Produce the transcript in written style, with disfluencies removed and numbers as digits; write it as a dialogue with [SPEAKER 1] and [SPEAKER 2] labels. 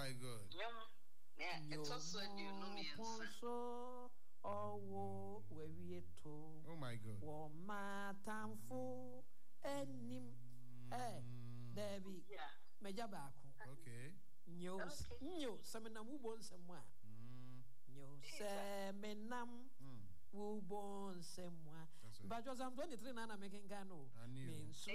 [SPEAKER 1] my God.
[SPEAKER 2] It's also
[SPEAKER 3] oh, where we to.
[SPEAKER 1] Oh my God.
[SPEAKER 3] Oh, my time for any. Debbie.
[SPEAKER 2] Yeah.
[SPEAKER 3] Majabako.
[SPEAKER 1] Okay.
[SPEAKER 3] Nyo, Seminam Wubon somewhere. Nyo, Seminam Wubon somewhere. But was I'm 23 and I'm making Gano.